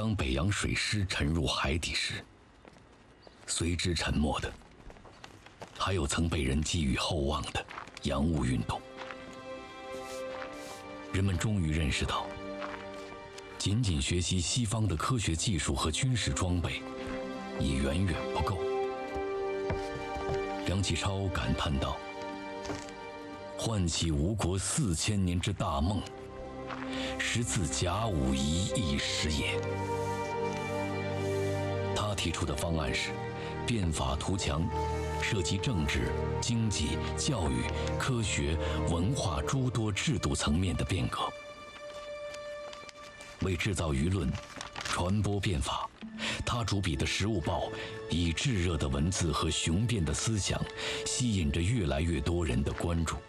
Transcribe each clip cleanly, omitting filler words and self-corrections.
当北洋水师沉入海底时，随之沉没的，还有曾被人寄予厚望的洋务运动。人们终于认识到，仅仅学习西方的科学技术和军事装备已远远不够。梁启超感叹道：“唤起吴国4000年之大梦，实自甲午一役时也。”他提出的方案是变法图强，涉及政治、经济、教育、科学、文化诸多制度层面的变革。为制造舆论、传播变法，他主笔的《食物报》以炙热的文字和雄辩的思想，吸引着越来越多人的关注。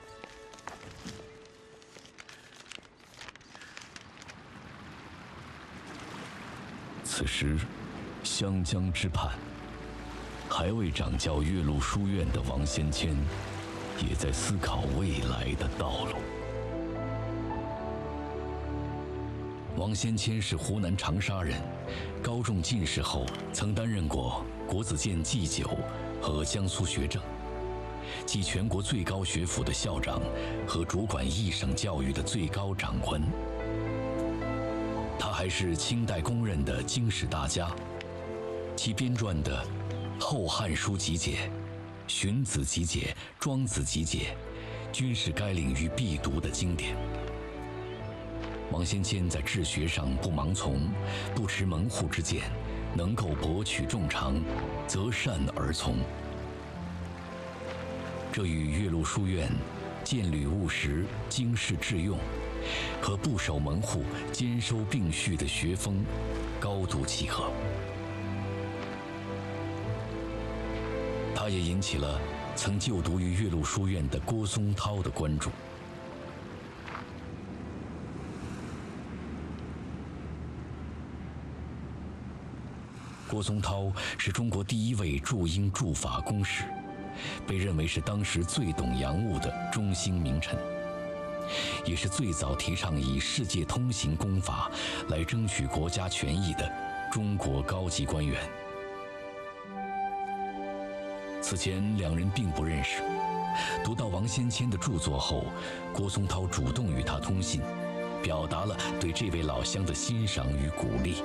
此时，湘江之畔，还未掌教岳麓书院的王先谦，也在思考未来的道路。王先谦是湖南长沙人，高中进士后曾担任过国子监祭酒和江苏学政，即全国最高学府的校长和主管一省教育的最高长官。他还是清代公认的经史大家，其编撰的《后汉书集解》《荀子集解》《庄子集解》均是该领域必读的经典。王先谦在治学上不盲从，不持门户之见，能够博取众长，择善而从。这与岳麓书院见履务实、经世致用，和不守门户、兼收并蓄的学风高度契合。他也引起了曾就读于岳麓书院的郭松涛的关注。郭松涛是中国第一位注英注法公使，被认为是当时最懂洋务的中兴名臣，也是最早提倡以世界通行公法来争取国家权益的中国高级官员。此前两人并不认识，读到王先谦的著作后，郭松涛主动与他通信，表达了对这位老乡的欣赏与鼓励。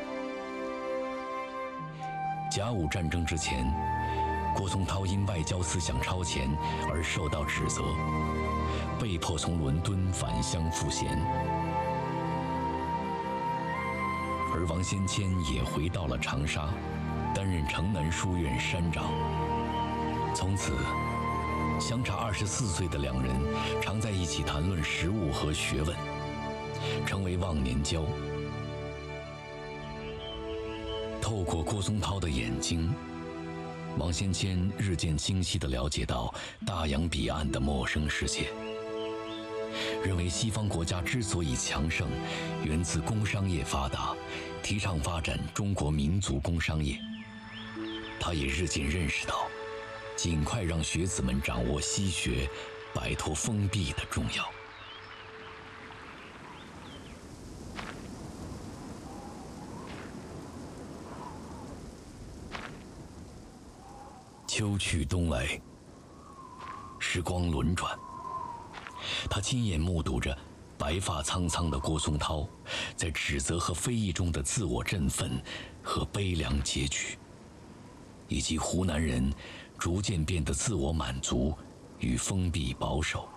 甲午战争之前，郭松涛因外交思想超前而受到指责，被迫从伦敦返乡赋闲。而王先谦也回到了长沙，担任城南书院山长。从此，相差24岁的两人常在一起谈论实务和学问，成为忘年交。透过郭松涛的眼睛，王先谦日渐清晰地了解到大洋彼岸的陌生世界，认为西方国家之所以强盛，源自工商业发达，提倡发展中国民族工商业。他也日渐认识到，尽快让学子们掌握西学，摆脱封闭的重要。秋去冬来，时光轮转，他亲眼目睹着白发苍苍的郭松涛在指责和非议中的自我振奋和悲凉结局，以及湖南人逐渐变得自我满足与封闭保守。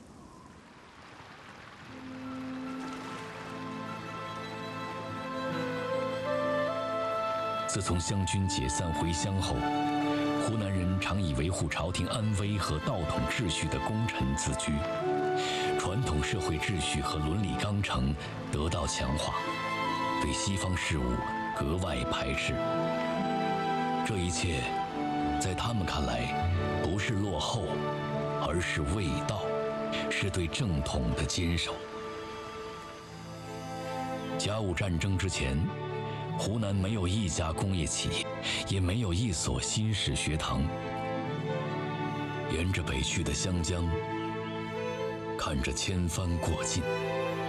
自从湘军解散回乡后，湖南人常以维护朝廷安危和道统秩序的功臣自居，传统社会秩序和伦理纲程得到强化，对西方事物格外排斥。这一切在他们看来不是落后，而是卫道，是对正统的坚守。甲午战争之前，湖南没有一家工业企业，也没有一所新式学堂。沿着北去的湘江，看着千帆过尽，